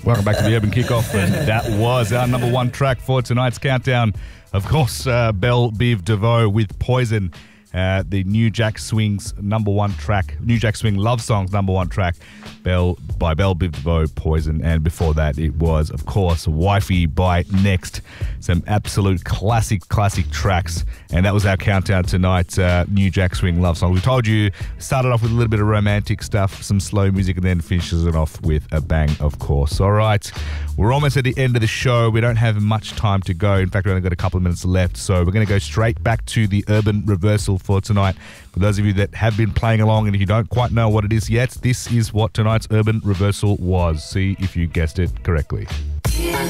Welcome back to the Urban Kickoff, and that was our number one track for tonight's countdown. Of course, Belle Biv DeVoe with Poison, the New Jack Swing's number one track, New Jack Swing Love Songs number one track, by Belle Biv DeVoe, Poison. And before that, it was, of course, Wifey by Next. Some absolute classic tracks. And that was our countdown tonight, New Jack Swing Love Songs. We told you, started off with a little bit of romantic stuff, some slow music, and then finishes it off with a bang, of course. All right, we're almost at the end of the show. We don't have much time to go. In fact, we've only got a couple of minutes left. So we're going to go straight back to the Urban Reversal for tonight. For those of you that have been playing along, and if you don't quite know what it is yet, this is what tonight's Urban Reversal was. See if you guessed it correctly.